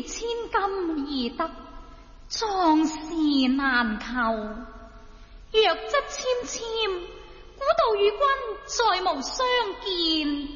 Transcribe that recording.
千金易得，壯士難求。若則纖纖，古道與君再無相見。